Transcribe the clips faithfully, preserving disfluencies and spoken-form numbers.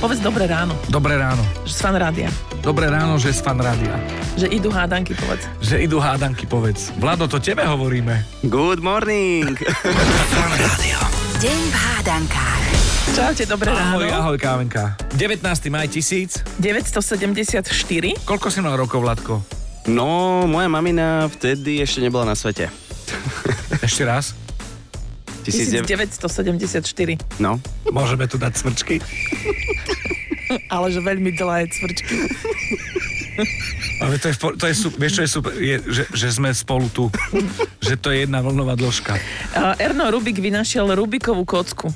Povedz dobré ráno. Dobré ráno. Že z Fan rádia. Dobré ráno, že z Fan rádia. Že idú hádanky, povedz. Že idú hádanky, povedz. Vlado, to tebe hovoríme. Good morning. Fan rádio. Deň v hádankách. Čaute, dobré ráno. Ahoj, ahoj, Kávenka. devätnásteho mája tisíc. deväťstosedemdesiatštyri. Koľko si mal rokov, Vladko? No, moja mamina vtedy ešte nebola na svete. Ešte raz. deväťstosedemdesiatštyri. No. Môžeme tu dať smrčky? Ale že veľmi dlhé cvrčky. Ale to je, to je super, vieš čo je super, je, že, že sme spolu tu. Že to je jedna vlnová dĺžka. Uh, Erno Rubik vynašiel Rubikovú kocku.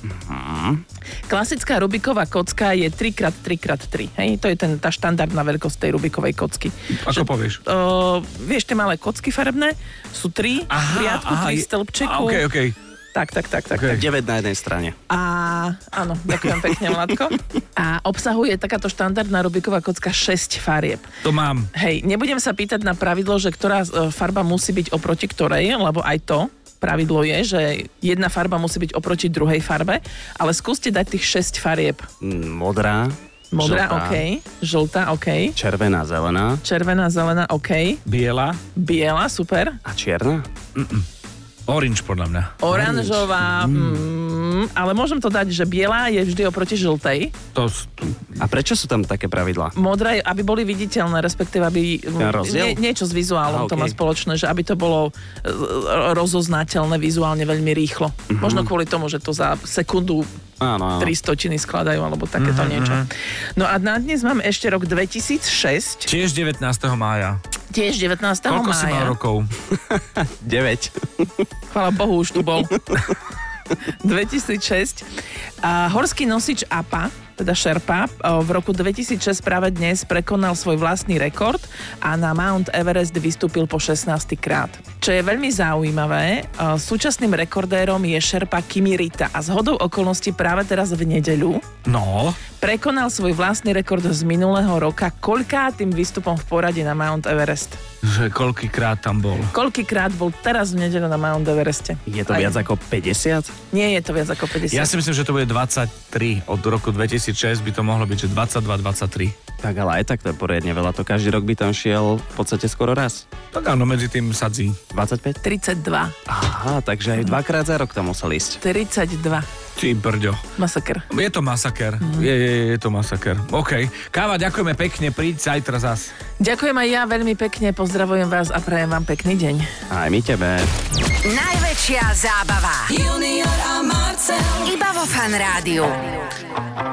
Mm. Klasická Rubiková kocka je tri krát tri krát tri. Hej? To je ten, tá štandardná veľkosť tej Rubikovej kocky. Ako že, povieš? Uh, vieš, tie malé kocky farebné sú tri Aha, v riadku, aha, tri je- stĺpčeku. Okej, okej. Tak, tak, tak, tak. Okay. tak. deväť na jednej strane. A áno, ďakujem pekne, Vladko. A obsahuje takáto štandardná Rubiková kocka šesť farieb. To mám. Hej, nebudem sa pýtať na pravidlo, že ktorá e, farba musí byť oproti ktorej, lebo aj to pravidlo je, že jedna farba musí byť oproti druhej farbe, ale skúste dať tých šesť farieb. Mm, Modrá. Modrá, žltá, OK. Žltá, OK. Červená, zelená Červená, zelená, OK. Biela. Biela, super. a čierna. Orange, podľa mňa. Oranžová, mm, ale môžem to dať, že biela je vždy oproti žltej. To, to, A prečo sú tam také pravidlá? Modrá, je, aby boli viditeľné, respektíve aby Ten rozdiel? nie, niečo s vizuálom Aha, to má okej. spoločné, že aby to bolo e, rozoznateľné vizuálne veľmi rýchlo. Mhm. Možno kvôli tomu, že to za sekundu Áno, áno. tri stotiny skladajú, alebo takéto niečo. No a na dnes máme ešte rok dvetisícšesť, tiež devätnásteho mája. tiež devätnásteho Koľko si mal mája. rokov? deväť. Chvála Bohu, už tu bol. dvetisícšesť. A horský nosič Apa, teda Sherpa, v roku dvetisícšesť práve dnes prekonal svoj vlastný rekord a na Mount Everest vystúpil po šestnásty krát. Čo je veľmi zaujímavé, súčasným rekordérom je Sherpa Kimirita a zhodou okolností práve teraz v nedeľu No, prekonal svoj vlastný rekord z minulého roka koľkátým výstupom v poradí na Mount Everest. že koľkýkrát tam bol. Koľkýkrát bol teraz v nedeľu na Mount Evereste? Je to Aj- viac ako päťdesiat? Nie je to viac ako päťdesiat. Ja si myslím, že to bude dvadsaťtri. Od roku dvetisícšesť by to mohlo byť, že dvadsaťdva dvadsaťtri. Tak ale aj tak to je poriadne veľa. To každý rok by tam šiel v podstate skoro raz. Tak áno, medzi tým sadzí. dvadsaťpäť? tridsaťdva. Aha, takže aj dvakrát za rok tam musel ísť. tridsaťdva. Ty brďo. Masaker. Je to masaker. Mm. Je, je, je to masaker. OK. Káva, ďakujeme pekne, príď zajtra zas. Ďakujem aj ja veľmi pekne, pozdravujem vás a prajem vám pekný deň. Aj my tebe. Najväčšia zábava. Junior a Marcel. Iba vo Fan rádiu.